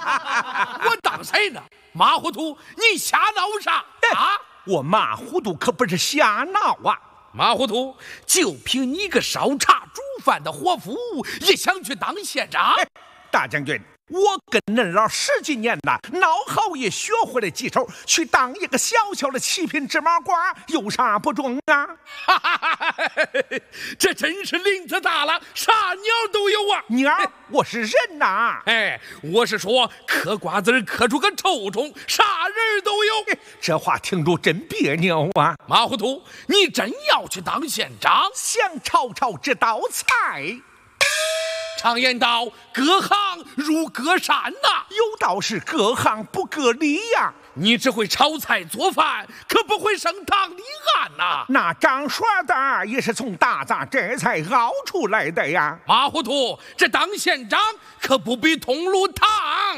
我当谁呢？马糊涂，你瞎闹啥啊？ 我马糊涂可不是瞎闹啊！ 马糊涂，就凭你个烧茶煮饭的伙夫，也想去当县长？ 大将军，我跟恁老10几年了，闹好也学会了几手，去当一个小小的7品芝麻官，有啥不中啊？ 这真是林子大了，啥鸟都有啊！ 鸟，我是人呐！ 我是说嗑瓜子嗑出个臭虫，啥人都有。 这话听着真别扭啊！ 马糊涂，你真要去当县长？ 想尝尝这道菜。 常言道，隔行如隔山呐， 有道是隔行不隔里呀。 你只会炒菜做饭，可不会升堂立案呐。 那张耍的也是从大杂这才熬出来的呀。 马糊涂，这当县长可不比通路烫。